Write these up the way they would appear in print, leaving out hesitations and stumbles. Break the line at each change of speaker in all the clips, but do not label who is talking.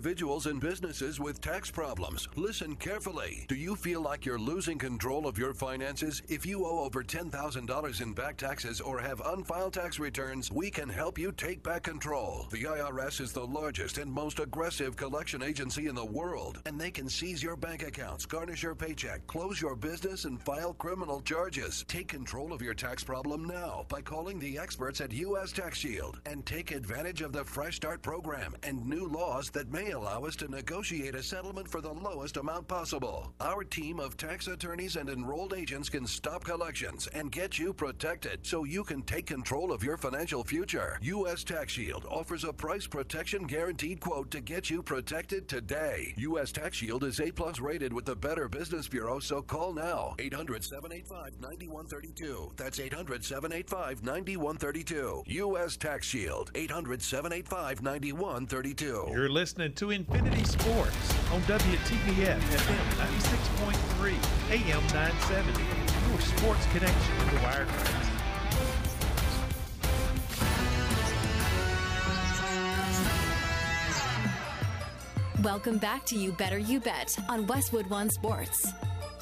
individuals and businesses with tax problems. Listen carefully. Do you feel like you're losing control of your finances? If you owe over $10,000 in back taxes or have unfiled tax returns, we can help you take back control. The IRS is the largest and most aggressive collection agency in the world, and they can seize your bank accounts, garnish your paycheck, close your business, and file criminal charges. Take control of your tax problem now by calling the experts at U.S. Tax Shield and take advantage of the Fresh Start program and new laws that may allow us to negotiate a settlement for the lowest amount possible. Our team of tax attorneys and enrolled agents can stop collections and get you protected so you can take control of your financial future. U.S. Tax Shield offers a price protection guaranteed quote to get you protected today. U.S. Tax Shield is A+ rated with the Better Business Bureau, so call now. 800-785-9132. That's 800-785-9132. U.S. Tax Shield. 800-785-9132.
You're listening to Infinity Sports on WTBF FM 96.3 AM 970. Your sports connection to Wiregrass.
Welcome back to You Better You Bet on Westwood One Sports.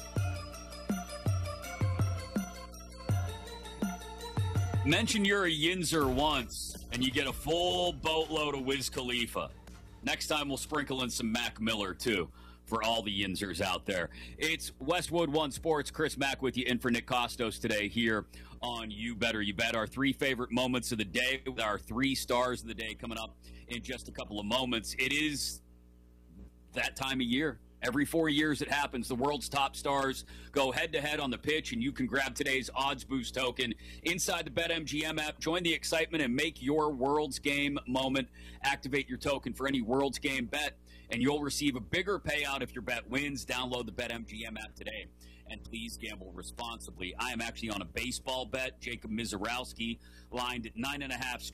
Mention you're a Yinzer once, and you get a full boatload of Wiz Khalifa. Next time, we'll sprinkle in some Mac Miller, too, for all the Yinzers out there. It's Westwood One Sports. Chris Mack with you in for Nick Costos today here on You Better You Bet. Our three favorite moments of the day with our 3 stars of the day coming up in just a couple of moments. It is that time of year. Every 4 years it happens. The world's top stars go head-to-head on the pitch, and you can grab today's Odds Boost token inside the BetMGM app. Join the excitement and make your World's Game moment. Activate your token for any World's Game bet, and you'll receive a bigger payout if your bet wins. Download the BetMGM app today, and please gamble responsibly. I am actually on a baseball bet. Jacob Mizorowski lined at 8.5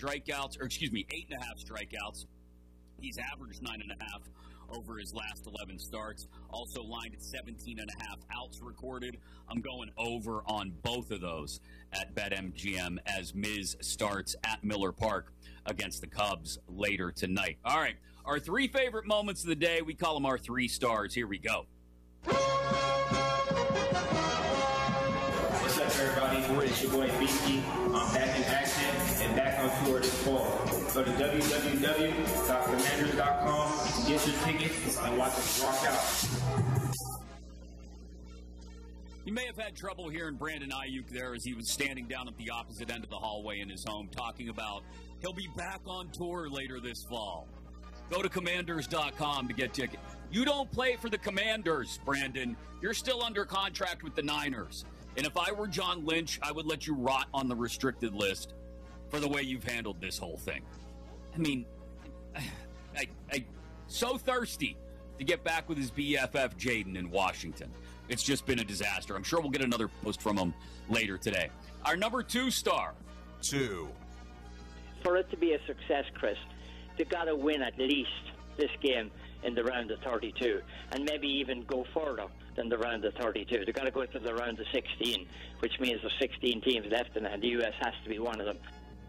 strikeouts. He's averaged 9.5 over his last 11 starts. Also lined at 17.5 outs recorded. I'm going over on both of those at BetMGM as Miz starts at Miller Park against the Cubs later tonight. All right, our 3 favorite moments of the day. We call them our 3 stars. Here we go.
What's up, everybody? It's your boy Beaky. I'm back in action and back on tour this fall. Go to www.commanders.com, get your tickets, and watch us rock out.
You may have had trouble hearing Brandon Ayuk there as he was standing down at the opposite end of the hallway in his home talking about he'll be back on tour later this fall. Go to commanders.com to get tickets. You don't play for the Commanders, Brandon. You're still under contract with the Niners. And if I were John Lynch, I would let you rot on the restricted list for the way you've handled this whole thing. I mean, I so thirsty to get back with his BFF Jaden in Washington. It's just been a disaster. I'm sure we'll get another post from him later today. Our number 2 star.
2.
For it to be a success, Chris, they've got to win at least this game in the round of 32 and maybe even go further than the round of 32. They've got to go to the round of 16, which means there's 16 teams left in it, and the U.S. has to be one of them.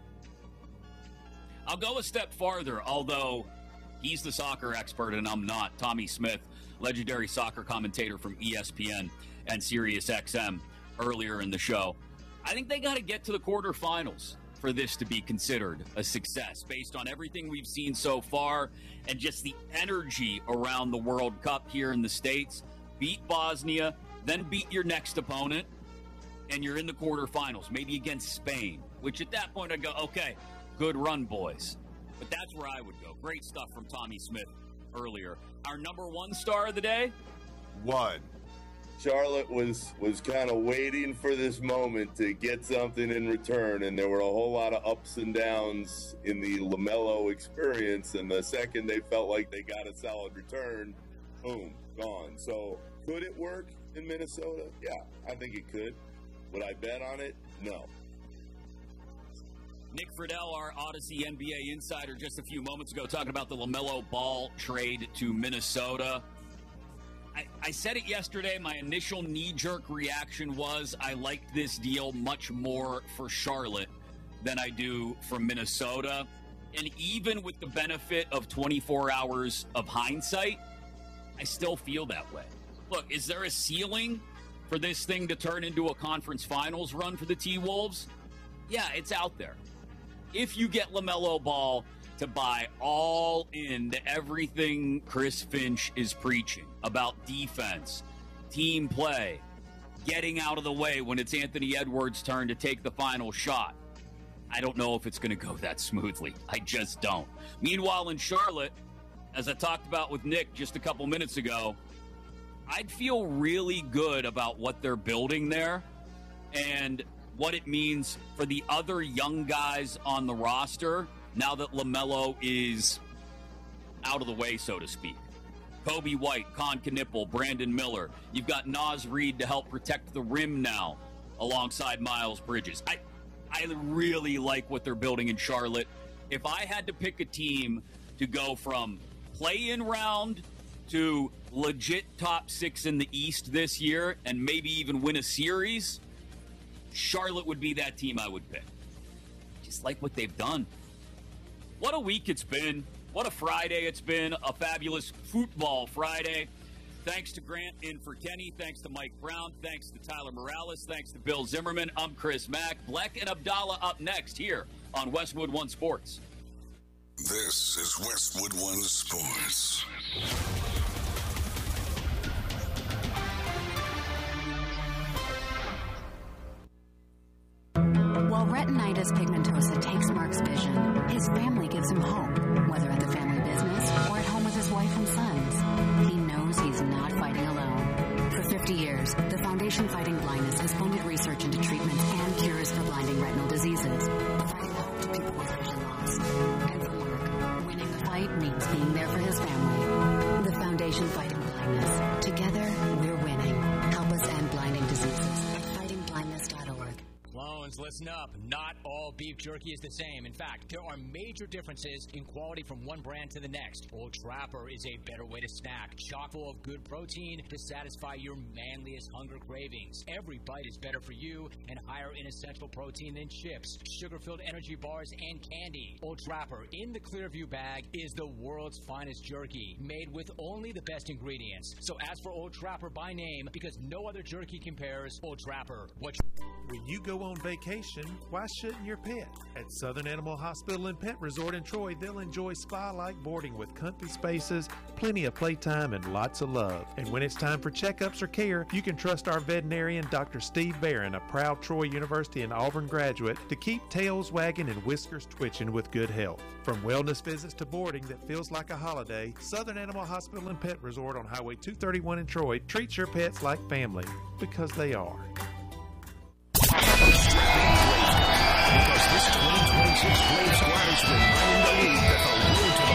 I'll go a step farther, although he's the soccer expert and I'm not. Tommy Smith, legendary soccer commentator from ESPN and SiriusXM earlier in the show. I think they got to get to the quarterfinals for this to be considered a success based on everything we've seen so far and just the energy around the World Cup here in the States. Beat Bosnia, then beat your next opponent, and you're in the quarterfinals, maybe against Spain, which at that point I'd go, okay, good run, boys. But that's where I would go. Great stuff from Tommy Smith earlier. Our number 1 star of the day?
1.
Charlotte was kind of waiting for this moment to get something in return, and there were a whole lot of ups and downs in the LaMelo experience, and the second they felt like they got a solid return, boom, gone. So could it work in Minnesota? Yeah, I think it could. Would I bet on it? No.
Nick Friedel, our Odyssey NBA insider, just a few moments ago talking about the LaMelo Ball trade to Minnesota. I said it yesterday. My initial knee-jerk reaction was I liked this deal much more for Charlotte than I do for Minnesota. And even with the benefit of 24 hours of hindsight, I still feel that way. Look, is there a ceiling for this thing to turn into a conference finals run for the T-Wolves? Yeah, it's out there. If you get LaMelo Ball to buy all into everything Chris Finch is preaching about defense, team play, getting out of the way when it's Anthony Edwards' turn to take the final shot, I don't know if it's going to go that smoothly. I just don't. Meanwhile, in Charlotte, as I talked about with Nick just a couple minutes ago, I'd feel really good about what they're building there and what it means for the other young guys on the roster now that LaMelo is out of the way, so to speak. Kobe White, Con Knipple, Brandon Miller. You've got Naz Reid to help protect the rim now alongside Miles Bridges. I really like what they're building in Charlotte. If I had to pick a team to go from play-in round to legit top 6 in the East this year and maybe even win a series, Charlotte would be that team I would pick. Just like what they've done. What a week it's been. What a Friday it's been. A fabulous football Friday. Thanks to Grant in for Kenny. Thanks to Mike Brown. Thanks to Tyler Morales. Thanks to Bill Zimmerman. I'm Chris Mack. Bleck and Abdallah up next here on Westwood One Sports.
This is Westwood One Sports.
While retinitis pigmentosa takes Mark's vision, his family gives him hope, whether at the family business or at home with his wife and sons. He knows he's not fighting alone. For 50 years, the Foundation Fighting Blindness has funded research into treatments and cures for blinding retinal diseases, providing hope to people with vision loss. And for Mark, winning the fight means being there for his family. The Foundation Fighting Blindness. Together, we're winning. Help us end blinding diseases at fightingblindness.org.
Clones, listen up. Not all beef jerky is the same. In fact, there are major differences in quality from one brand to the next. Old Trapper is a better way to snack, chock full of good protein to satisfy your manliest hunger cravings. Every bite is better for you and higher in essential protein than chips, sugar-filled energy bars, and candy. Old Trapper in the Clearview bag is the world's finest jerky, made with only the best ingredients. So ask for Old Trapper by name because no other jerky compares. Old Trapper.
When you go on vacation, why shouldn't your pet? At Southern Animal Hospital and Pet Resort in Troy, they'll enjoy spa-like boarding with comfy spaces, plenty of playtime, and lots of love. And when it's time for checkups or care, you can trust our veterinarian, Dr. Steve Barron, a proud Troy University and Auburn graduate, to keep tails wagging and whiskers twitching with good health. From wellness visits to boarding that feels like a holiday, Southern Animal Hospital and Pet Resort on Highway 231 in Troy treats your pets like family, because they are.